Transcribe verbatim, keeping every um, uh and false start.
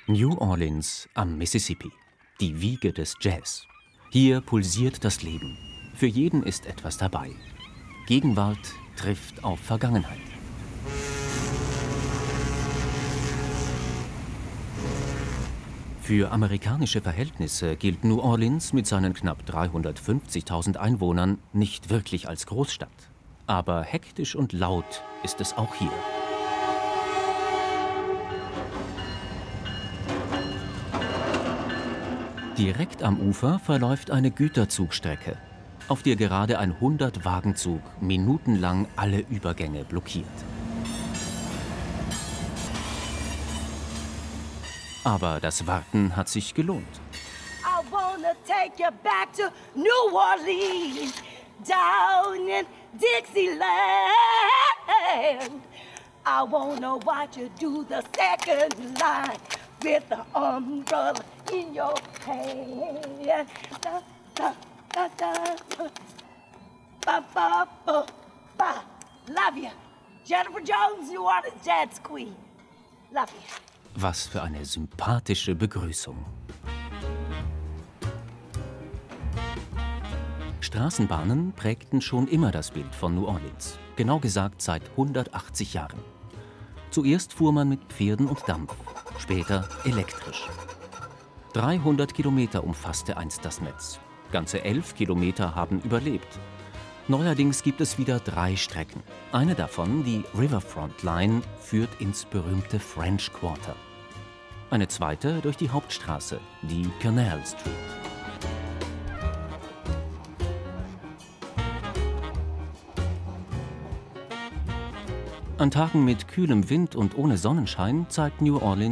New Orleans am Mississippi, die Wiege des Jazz. Hier pulsiert das Leben. Für jeden ist etwas dabei. Gegenwart trifft auf Vergangenheit. Für amerikanische Verhältnisse gilt New Orleans mit seinen knapp dreihundertfünfzigtausend Einwohnern nicht wirklich als Großstadt. Aber hektisch und laut ist es auch hier. Direkt am Ufer verläuft eine Güterzugstrecke, auf der gerade ein hundert-Wagenzug minutenlang alle Übergänge blockiert. Aber das Warten hat sich gelohnt. I wanna take you back to New Orleans, down in Dixieland. I wanna watch you do the second line with the umbrella in your hand. Da, da, da, da. Ba, ba, ba, ba. Love you. Jennifer Jones, New Orleans Jazz Queen. Love you. Was für eine sympathische Begrüßung. Straßenbahnen prägten schon immer das Bild von New Orleans. Genau gesagt seit hundertachtzig Jahren. Zuerst fuhr man mit Pferden und Dampf, später elektrisch. dreihundert Kilometer umfasste einst das Netz. Ganze elf Kilometer haben überlebt. Neuerdings gibt es wieder drei Strecken. Eine davon, die Riverfront Line, führt ins berühmte French Quarter. Eine zweite durch die Hauptstraße, die Canal Street. An Tagen mit kühlem Wind und ohne Sonnenschein zeigt New Orleans